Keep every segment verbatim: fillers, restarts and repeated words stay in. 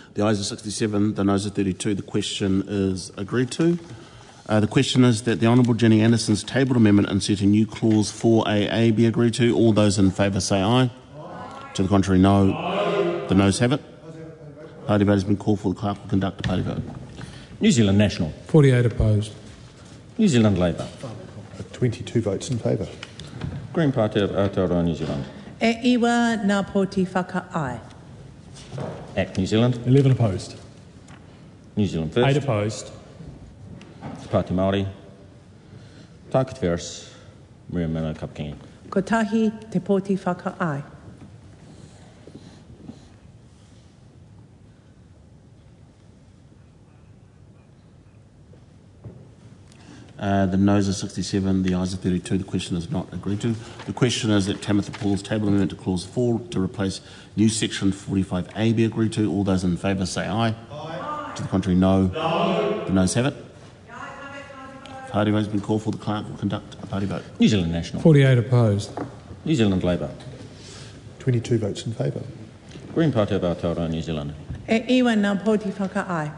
The ayes are sixty-seven, the noes are thirty-two. The question is agreed to. Uh, the question is that the Honourable Jenny Anderson's tabled amendment inserting new clause four A A be agreed to. All those in favour say aye. Aye. To the contrary, no. no. The noes have it. Party vote has been called for. The clerk will conduct a party vote. New Zealand National. forty-eight opposed. New Zealand Labour. twenty-two votes in favour. Green Party of Aotearoa New Zealand. E iwa ngā poti whaka-ai. Act New Zealand. eleven opposed. New Zealand First. eight opposed. Te Pāti Māori. Tāku Te Whereas. Miramana Kapukengi. Ko tahi te poti whaka-ai. Uh, the noes are sixty-seven, the ayes are thirty-two. The question is not agreed to. The question is that Tamitha Paul's table amendment to clause four to replace new section forty-five A be agreed to. All those in favour say aye. Aye. To the contrary, no. no. The noes have it. Party vote has been called for. The clerk will conduct a party vote. New Zealand National. forty-eight opposed. New Zealand Labour. twenty-two votes in favour. Green Party of Aotearoa New Zealand. E iwa ngā poti whaka-ai.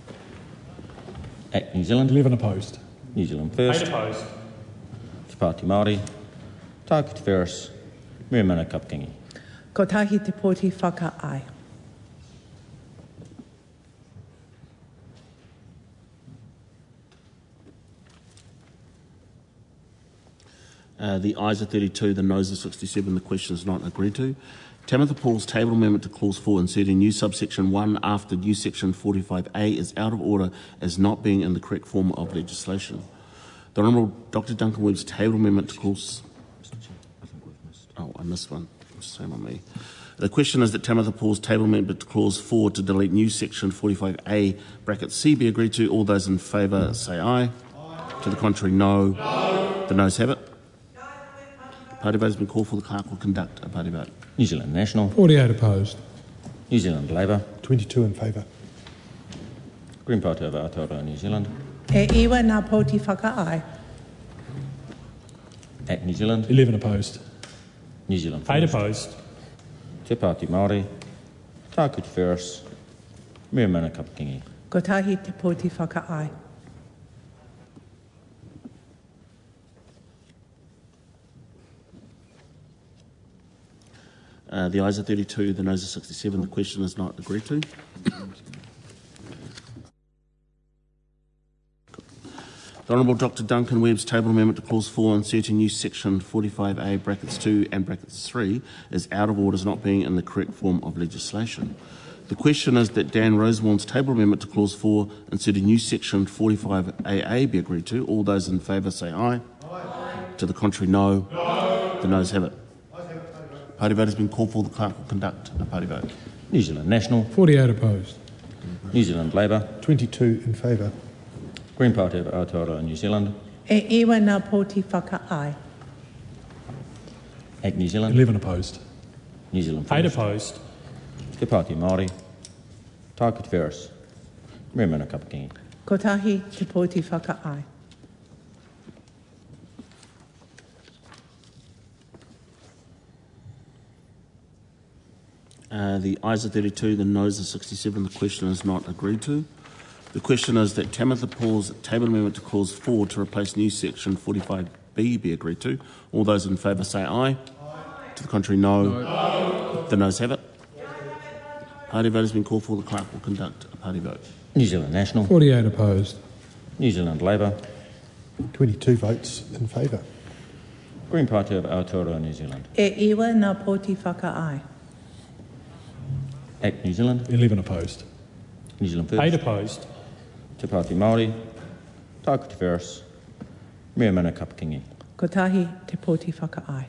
Act New Zealand. eleven opposed. New Zealand First. eight opposed. Te Pāti Māori. Tāku Te Whereas. Miramana Kapukengi. Ko tahi te poti whaka-ai. Uh, the ayes are thirty-two, the noes are sixty-seven. The question is not agreed to. Tamitha Paul's table amendment to clause four inserting new subsection one after new section forty-five A is out of order as not being in the correct form of legislation. The Honourable Doctor Duncan Webb's table amendment to clause... Oh, I missed one. Shame on me. The question is that Tamitha Paul's table amendment to clause four to delete new section forty-five A bracket C be agreed to. All those in favour say aye. Aye. To the contrary, no. no. The noes have it. Party vote has been called for. The clerk will conduct a party vote. New Zealand National. forty-eight opposed. New Zealand Labour. twenty-two in favour. Green Party of Aotearoa New Zealand. E iwa ngā poti whaka-ai. Act New Zealand. eleven opposed. New Zealand eight First. opposed. Te Pāti Māori. Tāku Te Whereas. Miramana Kapukengi. Ko tahi te poti whaka-ai. Uh, the ayes are thirty-two, the noes are sixty-seven. The question is not agreed to. The Honourable Doctor Duncan Webb's table amendment to clause four inserting new section forty-five A brackets two and brackets three is out of order as not being in the correct form of legislation. The question is that Dan Rosewarne's table amendment to clause four inserting new section forty-five A A be agreed to. All those in favour say aye. Aye. To the contrary, no. no. The noes have it. Party vote has been called for. The clerk will conduct a party vote. New Zealand National. forty-eight opposed. New Zealand Labour. twenty-two in favour. Green Party of Aotearoa New Zealand. E iwa ngā poti whaka-ai. Act New Zealand. eleven opposed. New Zealand eight First. opposed. Te Pāti Māori. Tāku Te Whereas. Miramana Kapukengi. Ko tahi te poti whaka-ai. Uh, the ayes are thirty-two, the noes are sixty-seven. The question is not agreed to. The question is that Tamitha Paul's table amendment to clause four to replace new section forty-five B be agreed to. All those in favour say aye. Aye. To the contrary, no. no. The noes have it. Party vote has been called for. The clerk will conduct a party vote. New Zealand National. forty-eight opposed. New Zealand Labour. twenty-two votes in favour. Green Party of Aotearoa New Zealand. E iwa ngā poti whaka-ai. Act New Zealand. eleven opposed. New Zealand First. eight opposed. Te Pāti Māori. Tāku Te Whereas. Miramana Kapukengi. Ko tahi te poti whaka-ai.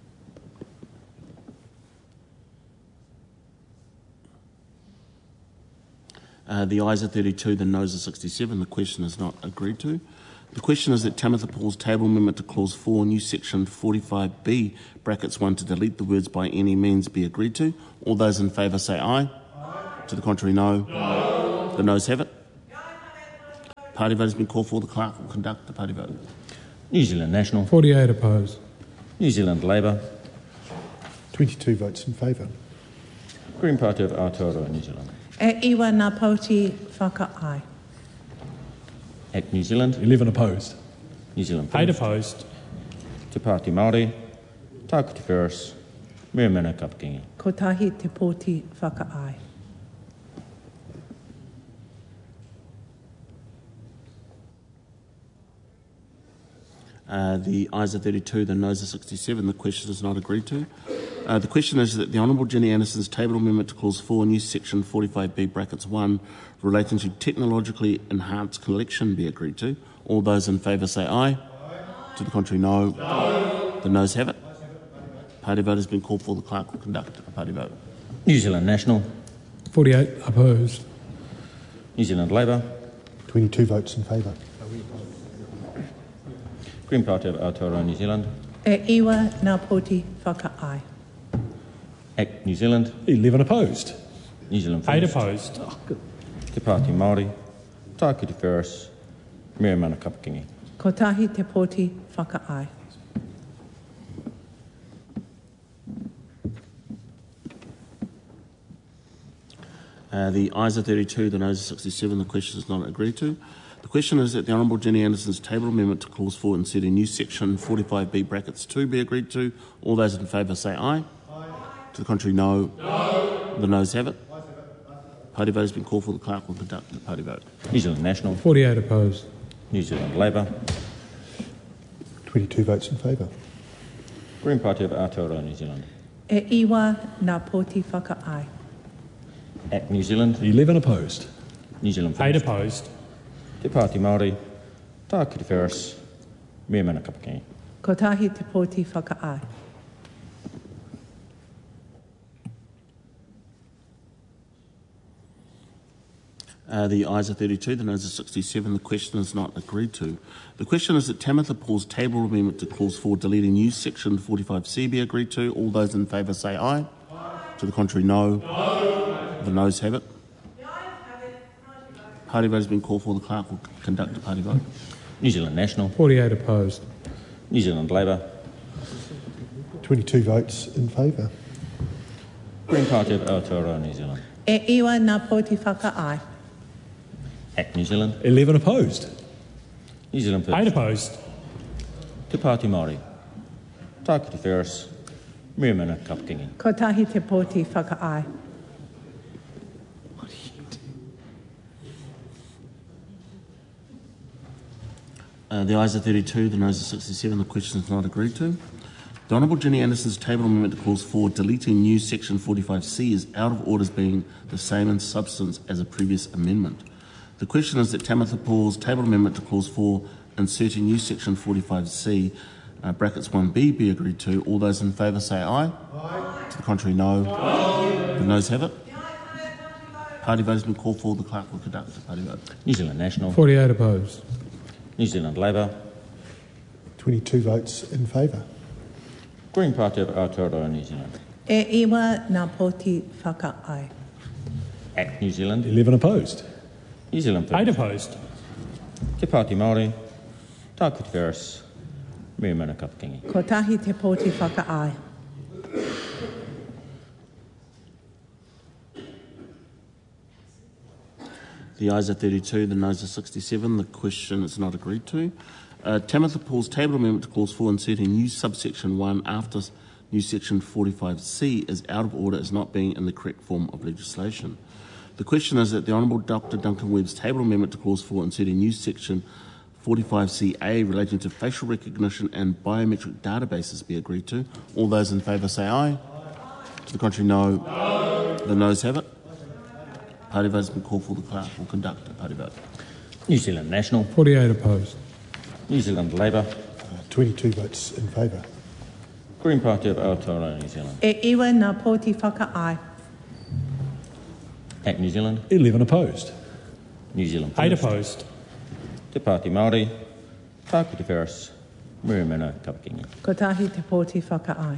Uh, the ayes are thirty-two, the noes are sixty-seven. The question is not agreed to. The question is that Tamitha Paul's table amendment to clause four, new section forty-five B, brackets one, to delete the words by any means be agreed to. All those in favour say aye. Aye. To the contrary, no. no. The noes have it. Party vote has been called for. The clerk will conduct the party vote. New Zealand National. forty-eight opposed. New Zealand Labour. twenty-two votes in favour. Green Party of Aotearoa New Zealand. E iwa ngā Poti whakaai. Act New Zealand, eleven opposed. New Zealand Eight first. opposed. Te Pāti Māori, tāku te whirus, miramana kapakingi. Kotahi te Poti whakaai. Uh, the ayes are thirty-two, the noes are sixty-seven. The question is not agreed to. Uh, the question is that the Honourable Jenny Anderson's table amendment to clause four, new section forty-five B brackets one, relating to technologically enhanced collection be agreed to. All those in favour say aye. Aye. To the contrary, no. No. The noes have it. Party vote has been called for. The clerk will conduct a party vote. New Zealand National, forty-eight opposed. New Zealand Labour, twenty-two votes in favour. Green Party of Aotearoa New Zealand, E iwa ngā Poti whakaai. Act New Zealand, eleven opposed. New Zealand Eight first. opposed. Te Pāti Māori, tāku te whirus, miramana kapakingi. Kotahi te Poti whakaai. Uh, the ayes are thirty-two, the noes are sixty-seven. The question is not agreed to. The question is that the Honourable Jenny Anderson's table amendment to clause four, inserting new section forty-five B brackets two, be agreed to. All those in favour say aye. Aye. To the contrary, no. No. The noes have it. Party vote has been called for. The clerk will conduct the party vote. New Zealand National, forty-eight opposed. New Zealand Labour, twenty-two votes in favour. Green Party of Aotearoa New Zealand, E iwa ngā Poti whakaai. Act New Zealand, eleven opposed. New Zealand Eight first. opposed. Te Pāti Māori, tāku te whirus, miramana kapakingi. Kotahi te Poti whakaai. Uh, the ayes are thirty-two, the noes are sixty-seven. The question is not agreed to. The question is that Tamitha Paul's table amendment to clause four, deleting new section forty-five C, be agreed to. All those in favour say aye. Aye. To the contrary, no. No. The noes have it. Party vote has been called for. The clerk will conduct a party vote. New Zealand National, forty-eight opposed. New Zealand Labour, twenty-two votes in favour. Green Party of Aotearoa New Zealand, E iwa ngā Poti whakaai. Act New Zealand, eleven opposed. New Zealand Eight first. opposed. Te Pāti Māori, tāku te whirus, miramana kapakingi. Kotahi te Poti whakaai. Uh, the ayes are thirty-two, the noes are sixty-seven. The question is not agreed to. The Honourable Jenny Anderson's table amendment to clause four, deleting new section forty-five C, is out of order as being the same in substance as a previous amendment. The question is that Tamitha Paul's table amendment to clause four, inserting new section forty-five C, uh, brackets one B, be agreed to. All those in favour say aye. Aye. To the contrary, no. No. The noes have it. Party vote has been called for. The clerk will conduct the party vote. New Zealand National, forty-eight opposed. New Zealand Labour, twenty-two votes in favour. Green Party of Aotearoa New Zealand, E iwa ngā Poti whakaai. Act New Zealand, eleven opposed. New Zealand Eight first. opposed. Te Pāti Māori, tāku te whirus, miramana kapakingi. Kotahi te Poti whakaai. The ayes are thirty-two, the noes are sixty-seven. The question is not agreed to. Uh, Tamitha Paul's table amendment to clause four, inserting new subsection one after new section forty-five C, is out of order as not being in the correct form of legislation. The question is that the Honourable Doctor Duncan Webb's table amendment to clause four, inserting new section forty-five C A relating to facial recognition and biometric databases, be agreed to. All those in favour say aye. Aye. To the contrary, no. No. The noes have it. Party vote has been called for. The clerk will conduct a party vote. New Zealand National, forty-eight opposed. New Zealand Labour, Uh, twenty-two votes in favour. Green Party of Aotearoa New Zealand, E iwa ngā Poti whakaai. Act New Zealand, eleven opposed. New Zealand Eight first. opposed. Te Pāti Māori, tāku te whirus, miramana kapakingi. Kotahi te Poti whakaai.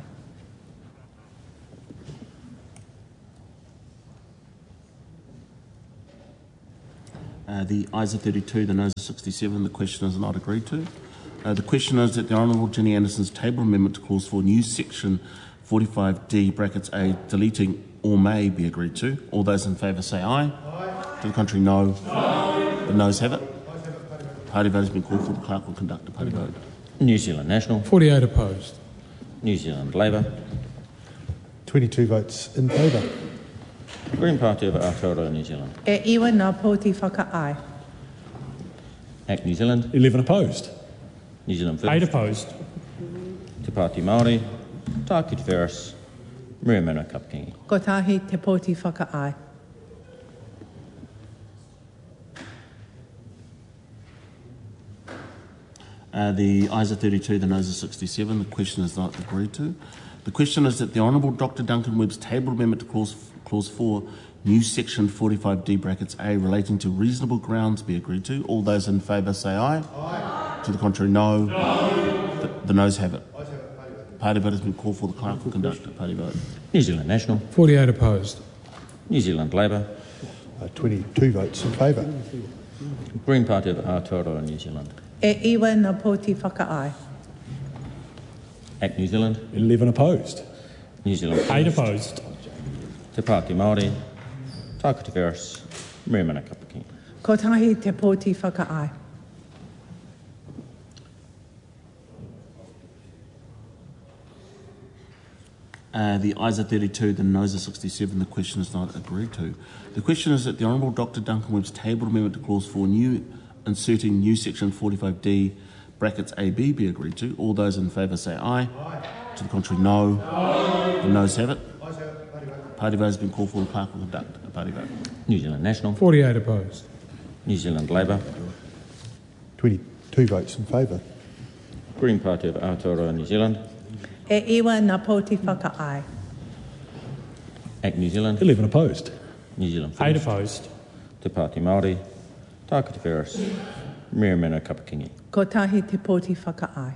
Uh, the ayes are thirty-two, the noes are sixty-seven. The question is not agreed to. Uh, the question is that the Honourable Jenny Anderson's table amendment to clause four, new section forty-five D brackets A, deleting or may be agreed to. All those in favour say aye. Aye. To the contrary, no. No. The noes have it. Party vote has been called for. The clerk will conduct a party vote. New Zealand National, forty-eight opposed. New Zealand Labour, twenty-two votes in favour. Green Party of Aotearoa New Zealand, E iwa ngā pōti whakaai. Act New Zealand, eleven opposed. New Zealand eight First, opposed. Te Pāti Māori, Tāku Te Whereas, Miramena Kapukingi. Kotahi te pōti whakaai. Uh, the ayes are thirty-two, the noes are sixty-seven. The question is not agreed to. The question is that the Honourable Doctor Duncan Webb's tabled amendment to clause, clause four, new section forty-five D brackets A relating to reasonable grounds be agreed to. All those in favour say aye. Aye. To the contrary, no. No. The, the noes have it. Party vote has been called for. The clerk will conduct a party vote. New Zealand National, forty-eight opposed. New Zealand Labour, Uh, twenty-two votes in favour. Green Party of Aotearoa New Zealand, E iwa ngā pōti whakaai. Act New Zealand, eleven opposed. New Zealand eight First, opposed. Te Pāti Māori, Tāku Te Whereas, Miramena Kapukingi. Kotahi te pōti whakaai. Uh, the ayes are thirty-two, the noes are sixty-seven. The question is not agreed to. The question is that the Honourable Doctor Duncan Webb's tabled amendment to clause four, new inserting new section forty-five D brackets A B be agreed to. All those in favour say aye. Aye. To the contrary, no. No. The noes have it. Party vote has been called for. The clerk will conduct a party vote. New Zealand National, forty-eight opposed. New Zealand Labour, twenty-two votes in favour. Green Party of Aotearoa New Zealand, E iwa ngā pōti whakaai. Act New Zealand, eleven opposed. New Zealand eight First, opposed. Te Pāti Māori, Tāku Te Whereas, Miramena Kapukingi. Kotahi te pōti whakaai.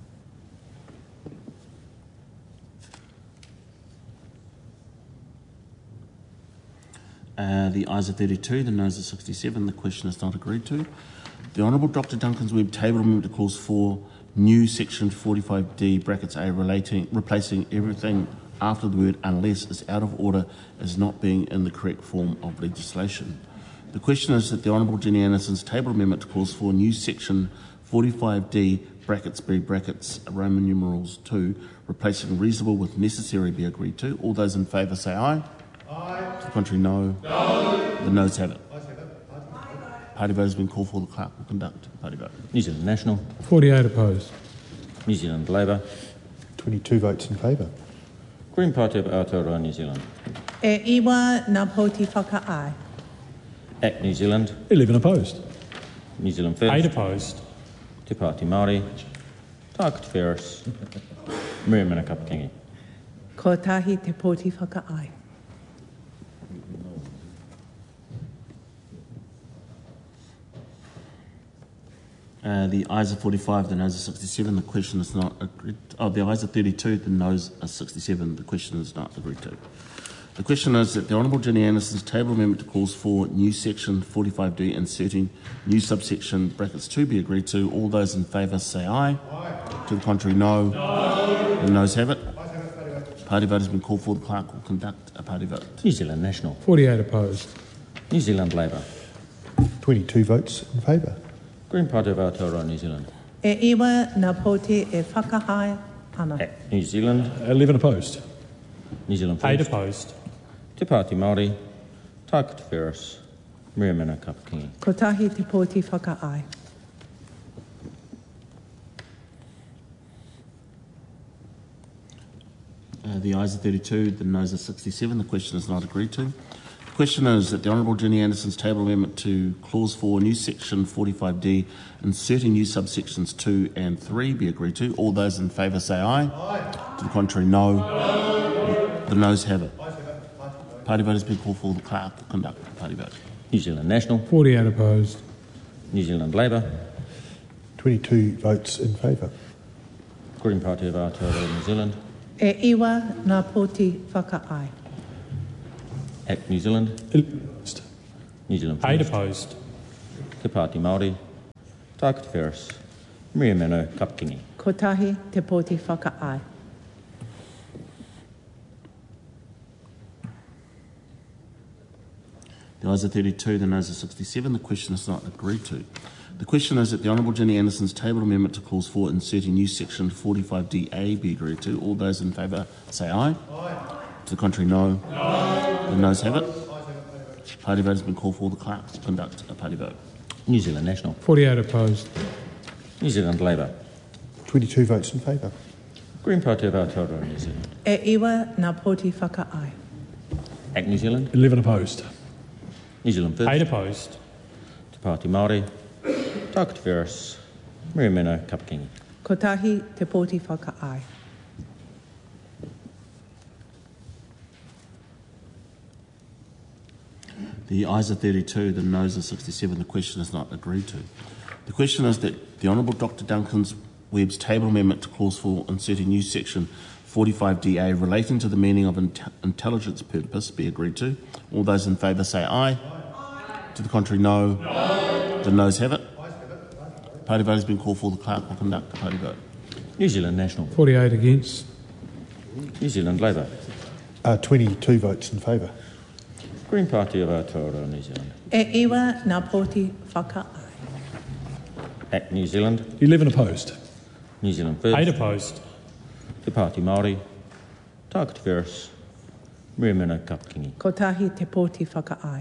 Uh, the ayes are thirty-two, the noes are sixty-seven. The question is not agreed to. The Honourable Doctor Duncan's Webb tabled amendment to clause four, new section forty-five D brackets A relating replacing everything after the word unless is out of order as not being in the correct form of legislation. The question is that the Honourable Jenny Anderson's tabled amendment to clause four, new section forty-five D brackets B brackets Roman numerals two, replacing reasonable with necessary be agreed to. All those in favour say aye. Aye. To the contrary, no. No. The noes have it. Party vote has been called for. The clerk will conduct a party vote. New Zealand National, forty-eight opposed. New Zealand Labour, twenty-two votes in favour. Green Party of Aotearoa New Zealand, E iwa ngā pōti whakaai. Act New Zealand, eleven opposed. New Zealand First, eight opposed. Te Pāti Māori, Tāku Te Whereas, Miramena Kapukingi. Kotahi te pōti whakaai. Uh, the ayes are forty-five, the noes are sixty-seven. The question is not agreed. Oh, the ayes are thirty-two, the noes are sixty-seven. The question is not agreed to. The question is that the Honourable Jenny Anderson's table amendment to clause four, new section forty-five D, inserting new subsection brackets two be agreed to. All those in favour say aye. Aye. To the contrary, no. No. The noes have it. Party vote has been called for. The clerk will conduct a party vote. New Zealand National, forty-eight opposed. New Zealand Labour, twenty-two votes in favour. Green Party of Aotearoa New Zealand, E iwa ngā pōti e whakahai ana. Act New Zealand, eleven opposed. New Zealand eight First, opposed. Te Pāti Māori, Tāku Te Whereas, Miramena Kapukingi. Kotahi te pōti whakaai. Uh, the ayes are thirty-two, the noes are sixty-seven. The question is not agreed to. The question is that the Honourable Jenny Anderson's table amendment to clause four, new section forty-five D, inserting new subsections two and three be agreed to. All those in favour say aye. Aye. To the contrary, no. No. The noes have it. Party vote has been called for. The clerk will conduct the party vote. New Zealand National, forty-eight opposed. New Zealand Labour, twenty-two votes in favour. Green Party of Aotearoa New Zealand, E iwa ngā pōti whakaai. Act New Zealand, Opposed. New Zealand eight First, opposed. Te Pāti Māori, Tāku Te Whereas, Miramena Kapukingi. Kotahi te pōti whakaai. The ayes are thirty-two, the noes are sixty-seven. The question is not agreed to. The question is that the Honourable Jenny Anderson's tabled amendment to clause four inserting new section forty-five D A be agreed to. All those in favour say aye. Aye. To the contrary, no. No. The noes have it. Party vote has been called for. The clerk to conduct a party vote. New Zealand National. forty-eight opposed. New Zealand Labour. twenty-two votes in favour. Green Party of Aotearoa New Zealand. E iwa na poti whakaai. Act New Zealand. eleven opposed. New Zealand First. eight opposed. Te Pāti Māori. Tāku Te Whereas. Mirimena Kapakingi. Kotahi te poti whakaai. The ayes are thirty-two, the noes are sixty-seven. The question is not agreed to. The question is that the Honourable Doctor Duncan Webb's table amendment to clause four inserting new section forty-five D A relating to the meaning of int- intelligence purpose be agreed to. All those in favour say aye. Aye. To the contrary, no. No. The noes have it. Party vote has been called for. The clerk will conduct a party vote. New Zealand National. forty-eight against. New Zealand Labour. Uh, twenty-two votes in favour. Green Party of Aotearoa New Zealand. E iwa na poti whakaai. Act New Zealand. eleven opposed. New Zealand First. eight opposed. Te Pāti Māori. Tāku Te Whereas. Mirimena Kapakingi. Kotahi te poti whakaai.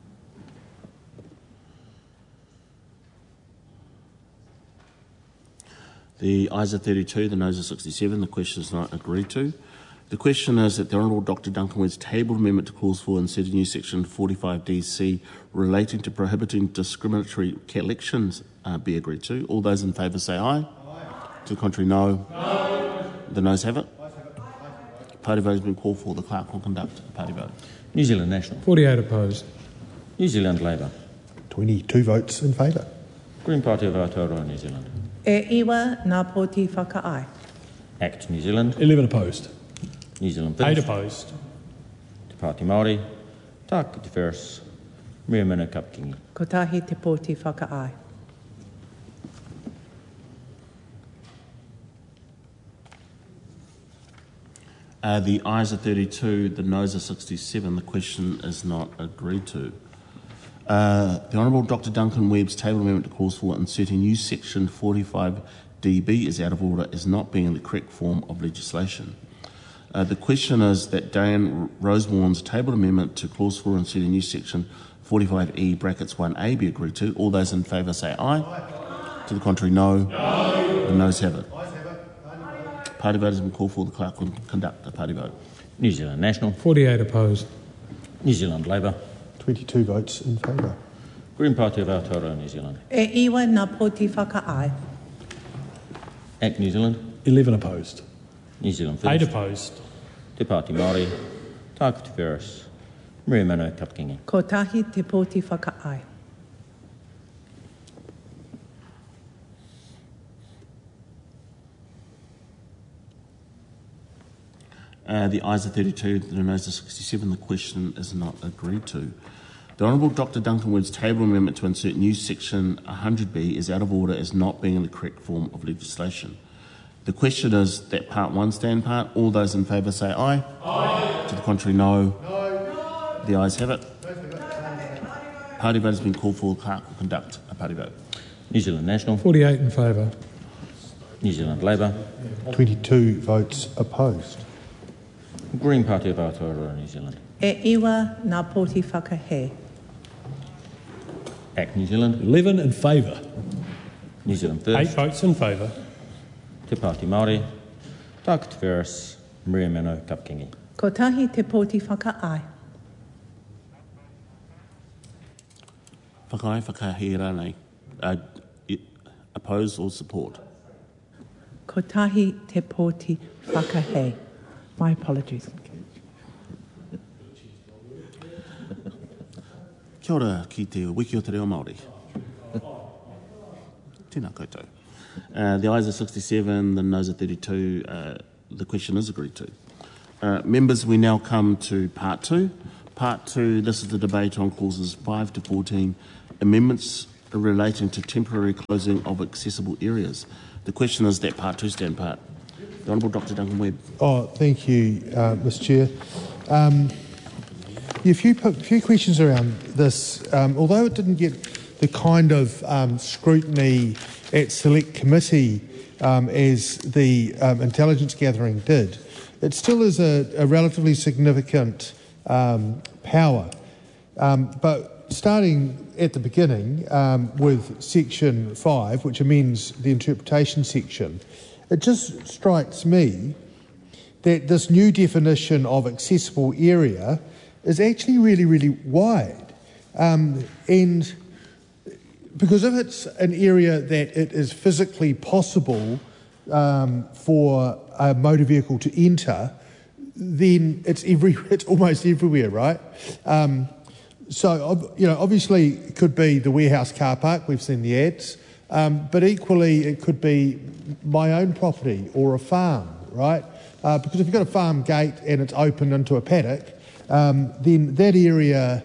The ayes are thirty-two, the noes are sixty-seven. The question is not agreed to. The question is that the Honourable Doctor Duncan Webb's tabled amendment to clause four inserting new section forty-five D C relating to prohibiting discriminatory collections uh, be agreed to. All those in favour say aye. Aye. To the contrary, no. No. The noes have it. Party vote has been called for. The clerk will conduct a party vote. New Zealand National. forty-eight opposed. New Zealand Labour. twenty-two votes in favour. Green Party of Aotearoa New Zealand. E iwa na poti whakaai. Act New Zealand. eleven opposed. New Zealand First. eight opposed. Te Pāti Māori. Tāku Te Whereas. Mirimena Kapakingi. Kotahi te poti whakaai. Uh, the ayes are thirty-two, the noes are sixty-seven. The question is not agreed to. Uh, the Honourable Doctor Duncan Webb's table amendment to clause four inserting new section forty-five D B is out of order is not being in the correct form of legislation. Uh, the question is that Diane Rosewarne's table amendment to clause four inserting new section forty-five E brackets one A be agreed to. All those in favour say aye. Aye. To the contrary, no. No. The noes have it. Party vote has been called for. The clerk will conduct a party vote. New Zealand National. forty-eight opposed. New Zealand Labour. twenty-two votes in favour. Green Party of Aotearoa New Zealand. E iwa na poti whakaai. Act New Zealand. eleven opposed. New Zealand First. eight opposed. Te Pāti Māori. Tāku Te Whereas. Mirimena Kapakingi. Kotahi te poti whakaai. Uh, the ayes are thirty-two, the noes are sixty-seven. The question is not agreed to. The Honourable Doctor Duncan Webb's table amendment to insert new section one hundred B is out of order as not being in the correct form of legislation. The question is that part one stand part. All those in favour say aye. Aye. To the contrary, no. No. The ayes have it. Party vote has been called for. The clerk will conduct a party vote. New Zealand National. forty-eight in favour. New Zealand Labour. twenty-two votes opposed. Green Party of Aotearoa New Zealand. E iwa na poti whakahē. Act New Zealand. eleven in favour. New Zealand eight First. votes in favour. Te Pāti Māori. Tāku Te Whereas. Mirimena Kapakingi. Kotahi te poti whakaai. Whakai, whakahē rānei. Uh, i- oppose or support? Kotahi te poti whakahē. My apologies. Kia ora ki te wiki o te reo Māori. Tēnā koutou. Uh, the ayes are sixty-seven, the noes are thirty-two. Uh, the question is agreed to. Uh, members, we now come to part two. Part two, this is the debate on clauses five to fourteen, amendments relating to temporary closing of accessible areas. The question is that part two stand part. The Honourable Doctor Duncan Webb. Oh, thank you, uh, Mister Chair. Um, Yeah, a few, few questions around this. Um, although it didn't get the kind of um, scrutiny at select committee um, as the um, intelligence gathering did, it still is a, a relatively significant um, power. Um, but starting at the beginning um, with section five, which amends the interpretation section, it just strikes me that this new definition of accessible area is actually really, really wide. Um, and because if it's an area that it is physically possible um, for a motor vehicle to enter, then it's every it's almost everywhere, right? Um, so, you know, obviously it could be the warehouse car park, we've seen the ads, um, but equally it could be my own property or a farm, right? Uh, because if you've got a farm gate and it's open into a paddock, um, then that area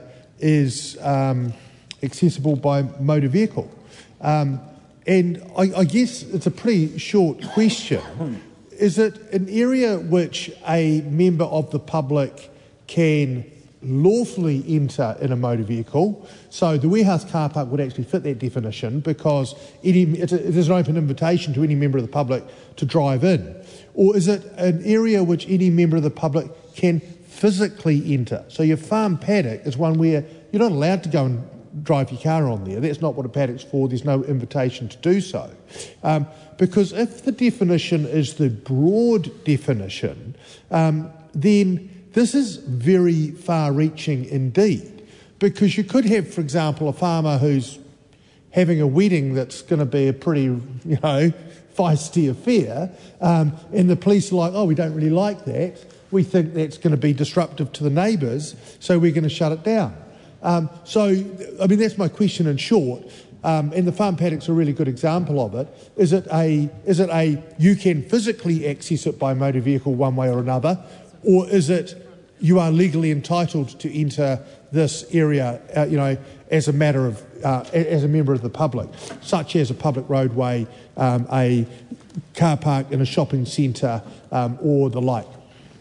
is um, accessible by motor vehicle. Um, and I, I guess it's a pretty short question. Is it an area which a member of the public can lawfully enter in a motor vehicle? So the warehouse car park would actually fit that definition because any, it's a, there's an open invitation to any member of the public to drive in. Or is it an area which any member of the public can physically enter? So your farm paddock is one where you're not allowed to go and drive your car on there. That's not what a paddock's for. There's no invitation to do so. Um, because if the definition is the broad definition, um, then this is very far-reaching indeed. Because you could have, for example, a farmer who's having a wedding that's going to be a pretty, you know, feisty affair, um, and the police are like, oh, we don't really like that. We think that's going to be disruptive to the neighbours, so we're going to shut it down. Um, so, I mean, that's my question in short, um, and the farm paddock's a really good example of it. Is it a, is it a you can physically access it by motor vehicle one way or another, or is it you are legally entitled to enter this area, uh, you know, as a matter of, uh, as a member of the public, such as a public roadway, um, a car park in a shopping centre, um, or the like?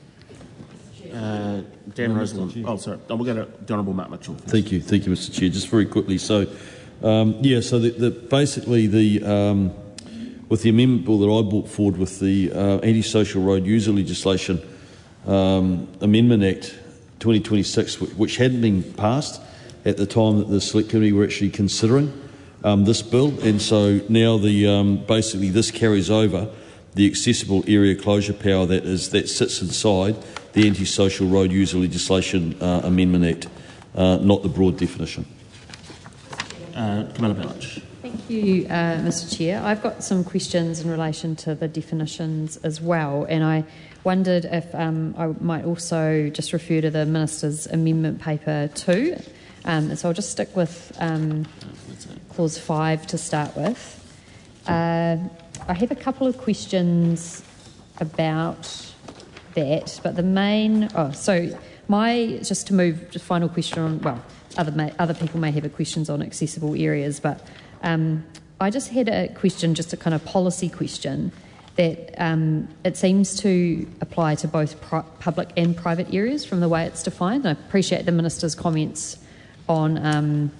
Uh, Dan Roseland. Oh, sorry. Oh, we'll go to the Honourable Mark Mitchell. Thank you, thank you, Mister Chair. Just very quickly, so um, yeah, so the, the, basically the um, with the amendment bill that I brought forward with the uh, Anti-Social Road User Legislation um, Amendment Act twenty twenty-six, which hadn't been passed at the time that the Select Committee were actually considering um, this bill, and so now the um, basically this carries over the accessible area closure power that is that sits inside the Anti-Social Road User Legislation uh, Amendment Act, uh, not the broad definition. Uh, Camilla Bellich. Thank you, uh, Mister Chair. I've got some questions in relation to the definitions as well, and I wondered if um, I might also just refer to the Minister's Amendment Paper two. Um, so I'll just stick with um, Clause five to start with. Uh, I have a couple of questions about that, but the main, oh, so my, just to move, just final question on, well, other may, other people may have a questions on accessible areas, but um, I just had a question, just a kind of policy question, that um, it seems to apply to both pro- public and private areas from the way it's defined. I appreciate the Minister's comments on um,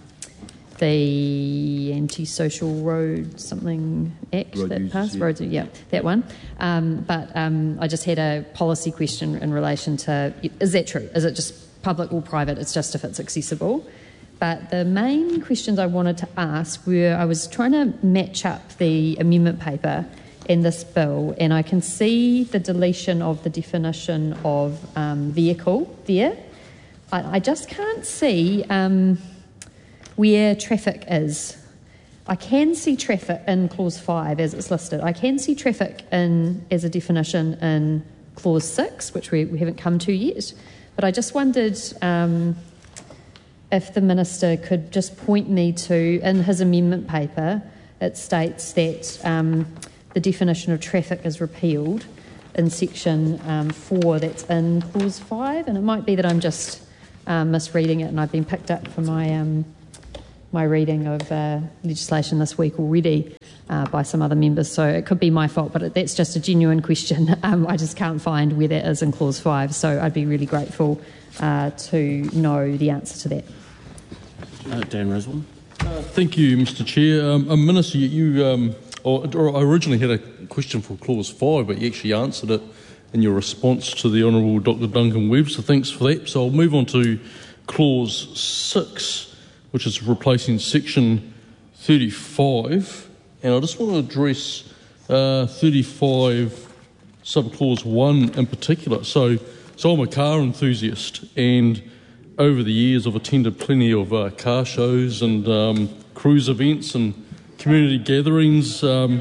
the Anti-Social Road something Act Road that users, passed, yeah. Roads, yeah, that one. Um, but um, I just had a policy question in relation to, is that true? Is it just public or private? It's just if it's accessible. But the main questions I wanted to ask were, I was trying to match up the amendment paper in this bill, and I can see the deletion of the definition of um, vehicle there. I, I just can't see um, where traffic is. I can see traffic in clause five as it's listed. I can see traffic in as a definition in clause six, which we, we haven't come to yet. But I just wondered um, if the Minister could just point me to, in his amendment paper, it states that um, the definition of traffic is repealed in section um, four that's in clause five, and it might be that I'm just um, misreading it and I've been picked up for my um, my reading of uh, legislation this week already uh, by some other members, so it could be my fault, but that's just a genuine question. Um, I just can't find where that is in clause five, so I'd be really grateful uh, to know the answer to that. Uh, Dan Rosewarne. Uh, thank you, Mister Chair. Um, uh, Minister, you, um, or, or I originally had a question for clause five, but you actually answered it in your response to the Honourable Doctor Duncan Webb, so thanks for that. So I'll move on to clause six, which is replacing section thirty-five, and I just want to address uh, thirty-five subclause one in particular. So, so I'm a car enthusiast, and over the years I've attended plenty of uh, car shows and um, cruise events and community gatherings um,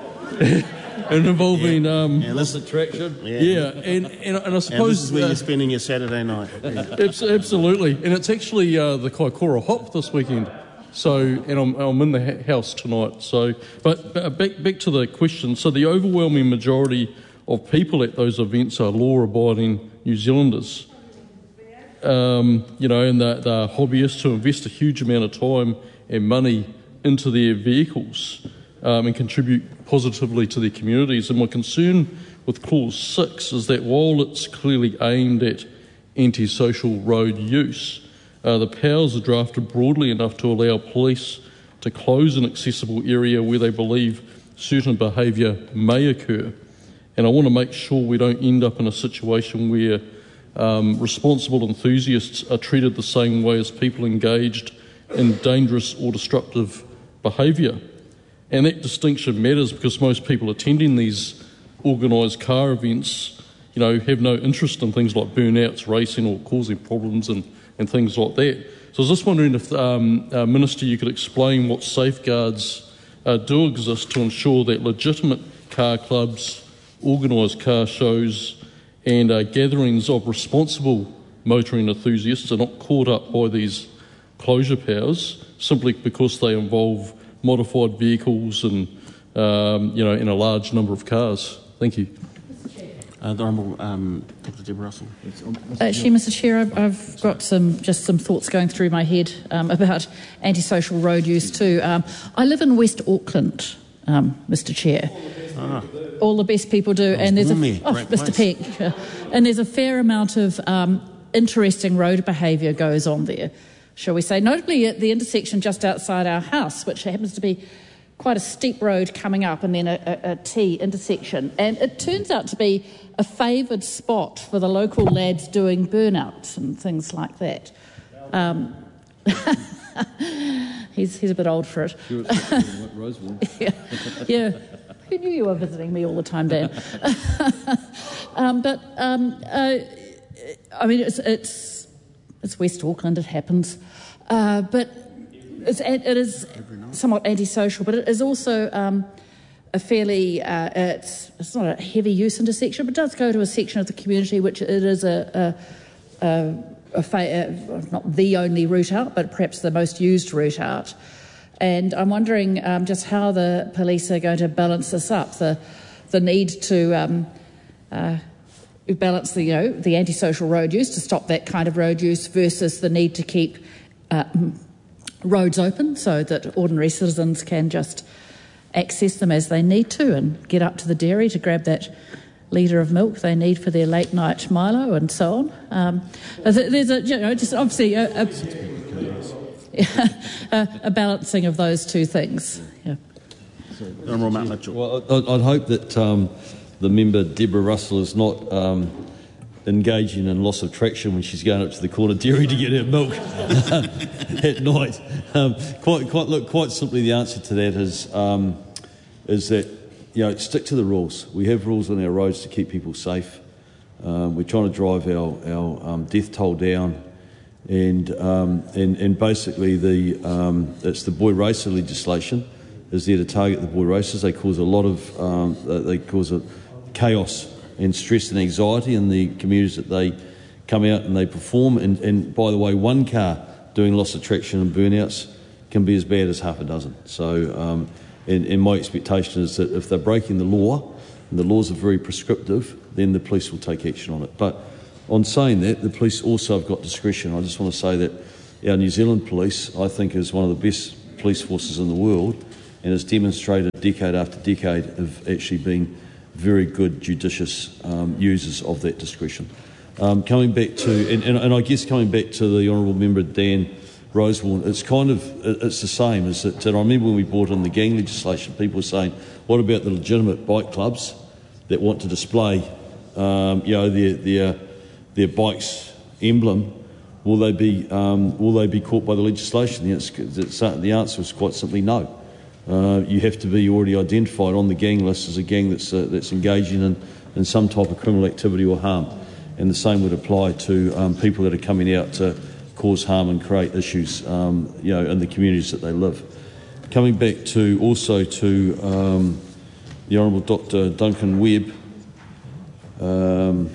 and involving yeah. um, yeah, This attraction. Yeah, yeah, and, and, and I suppose and this is where uh, you're spending your Saturday night. Yeah. Abs- Absolutely, and it's actually uh, the Kaikoura Hop this weekend. So, and I'm, I'm in the ha- house tonight. So, but, but back back to the question. So, the overwhelming majority of people at those events are law-abiding New Zealanders. Um, you know, and they're, they're hobbyists who invest a huge amount of time and money into their vehicles um, and contribute positively to their communities. And my concern with clause six is that while it's clearly aimed at antisocial road use, uh, the powers are drafted broadly enough to allow police to close an accessible area where they believe certain behaviour may occur. And I want to make sure we don't end up in a situation where um, responsible enthusiasts are treated the same way as people engaged in dangerous or destructive behaviour. And that distinction matters because most people attending these organised car events, you know, have no interest in things like burnouts, racing or causing problems and, and things like that. So I was just wondering if, um, uh, Minister, you could explain what safeguards uh, do exist to ensure that legitimate car clubs, organised car shows and uh, gatherings of responsible motoring enthusiasts are not caught up by these closure powers simply because they involve modified vehicles and, um, you know, in a large number of cars. Thank you. Uh, the Honourable um, Doctor Deborah Russell. Actually, Mister Chair, I've, I've got some just some thoughts going through my head um, about antisocial road use too. Um, I live in West Auckland, um, Mister Chair. Ah. All the best people do, and there's a there. oh, Great Mister place. Peck, uh, and there's a fair amount of um, interesting road behaviour goes on there, shall we say? Notably at the intersection just outside our house, which happens to be quite a steep road coming up, and then a, a, a T intersection, and it turns out to be a favoured spot for the local lads doing burnouts and things like that. Um, he's he's a bit old for it. yeah, yeah. Who knew you were visiting me all the time, Dan? um, but um, uh, I mean, it's it's it's West Auckland. It happens, uh, but it's, it is somewhat antisocial. But it is also um, a fairly uh, it's it's not a heavy use intersection, but it does go to a section of the community which it is a. a, a A fa- uh, not the only route out, but perhaps the most used route out. And I'm wondering um, just how the police are going to balance this up, the the need to um, uh, balance the, you know, the antisocial road use, to stop that kind of road use, versus the need to keep uh, roads open so that ordinary citizens can just access them as they need to and get up to the dairy to grab that litre of milk they need for their late night Milo and so on. Um, there's a, you know, just obviously a, a, a, a balancing of those two things. Yeah. Honourable Matt Mitchell. Well, I'd, I'd hope that um, the member Deborah Russell is not um, engaging in loss of traction when she's going up to the corner dairy to get her milk at night. Um, quite, quite, look, quite simply, the answer to that is um, is that. You know, stick to the rules. We have rules on our roads to keep people safe. Um, we're trying to drive our, our um, death toll down, and um, and, and basically the um, it's the boy racer legislation is there to target the boy racers. They cause a lot of um, they cause a chaos and stress and anxiety in the communities that they come out and they perform. And, and by the way, one car doing loss of traction and burnouts can be as bad as half a dozen. So. Um, And, and my expectation is that if they're breaking the law, and the laws are very prescriptive, then the police will take action on it. But on saying that, the police also have got discretion. I just want to say that our New Zealand police, I think, is one of the best police forces in the world, and has demonstrated decade after decade of actually being very good, judicious um, users of that discretion. Um, coming back to, and, and, and I guess coming back to the Honourable Member Dan Rosewarne, it's kind of, it's the same. Is that, and I remember when we brought in the gang legislation, people were saying, what about the legitimate bike clubs that want to display, um, you know, their their their bike's emblem? Will they be um, will they be caught by the legislation? The answer, the answer is quite simply no. Uh, you have to be already identified on the gang list as a gang that's uh, that's engaging in, in some type of criminal activity or harm, and the same would apply to um, people that are coming out to cause harm and create issues, um, you know, in the communities that they live. Coming back to also to um, the Honourable Doctor Duncan Webb. Um,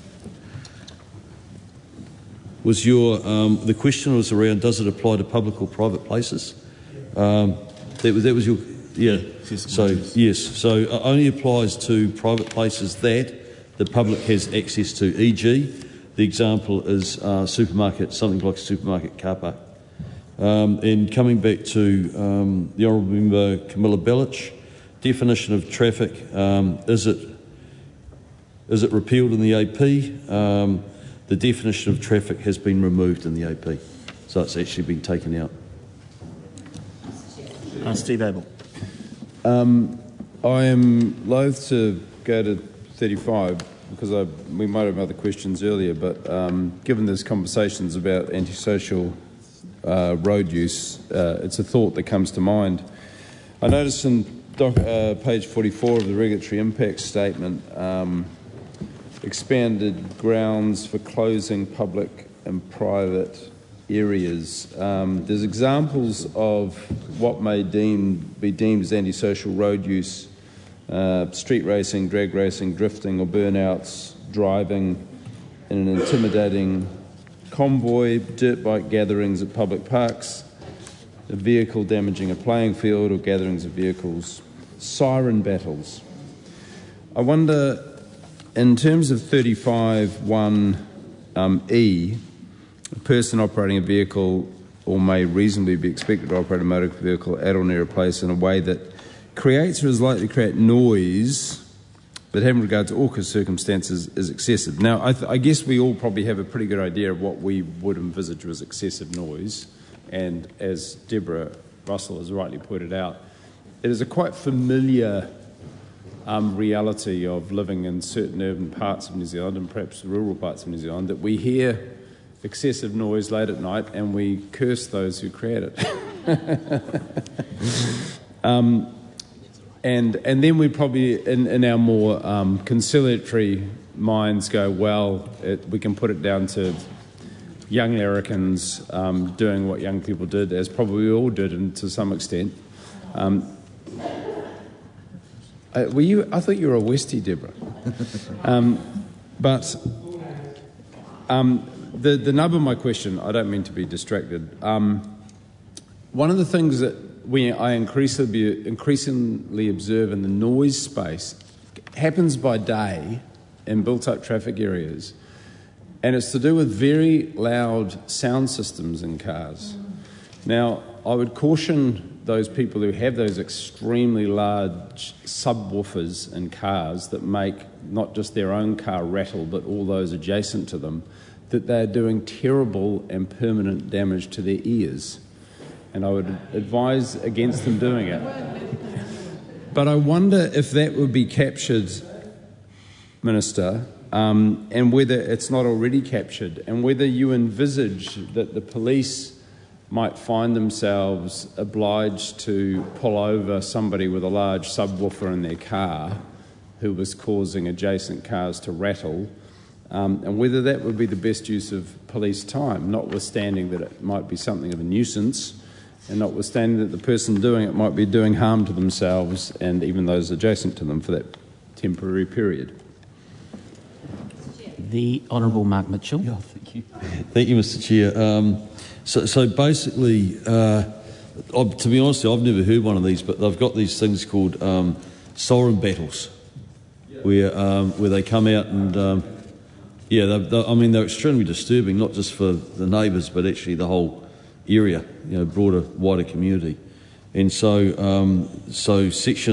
was your um, the question was around, does it apply to public or private places? Um, that was that was your yeah. So yes, so it only applies to private places that the public has access to. for example, the example is uh, supermarket, something like a supermarket car park. Um, and coming back to um, the Honourable Member Camilla Bellich, definition of traffic, um, is it is it repealed in the A P? Um, the definition of traffic has been removed in the A P, so it's actually been taken out. Uh, Steve Abel. Um, I am loath to go to thirty-five because I, we might have other questions earlier, but um, given there's conversations about antisocial uh, road use, uh, it's a thought that comes to mind. I noticed in doc, uh, page forty-four of the regulatory impact statement, um, expanded grounds for closing public and private areas. Um, there's examples of what may deem, be deemed as antisocial road use, uh, street racing, drag racing, drifting or burnouts, driving in an intimidating convoy, dirt bike gatherings at public parks, a vehicle damaging a playing field or gatherings of vehicles, siren battles. I wonder, in terms of thirty-five one um, E, a person operating a vehicle or may reasonably be expected to operate a motor vehicle at or near a place in a way that creates or is likely to create noise that, having regard to all circumstances, is excessive. Now, I, th- I guess we all probably have a pretty good idea of what we would envisage as excessive noise, and as Deborah Russell has rightly pointed out, it is a quite familiar um, reality of living in certain urban parts of New Zealand and perhaps rural parts of New Zealand that we hear excessive noise late at night and we curse those who create it. um, and and then we probably, in, in our more um, conciliatory minds, go, well, it, we can put it down to young larrikins um, doing what young people did, as probably we all did, and to some extent. Um, uh, were you? I thought you were a Westie, Deborah. um, but um, the the nub of my question, I don't mean to be distracted. Um, one of the things that we I increasingly increasingly observe in the noise space happens by day in built-up traffic areas. And it's to do with very loud sound systems in cars. Now, I would caution those people who have those extremely large subwoofers in cars that make not just their own car rattle, but all those adjacent to them, that they're doing terrible and permanent damage to their ears. And I would advise against them doing it. But I wonder if that would be captured, Minister, Um, and whether it's not already captured, and whether you envisage that the police might find themselves obliged to pull over somebody with a large subwoofer in their car who was causing adjacent cars to rattle, um, and whether that would be the best use of police time, notwithstanding that it might be something of a nuisance, and notwithstanding that the person doing it might be doing harm to themselves and even those adjacent to them for that temporary period. The Honourable Mark Mitchell. Yeah, thank you. Thank you, Mister Chair. Um, so, so basically, uh, to be honest, I've never heard one of these, but they've got these things called um, siren battles, where um, where they come out and um, yeah, they're, they're, I mean they're extremely disturbing, not just for the neighbours, but actually the whole area, you know, broader, wider community. And so, um, so section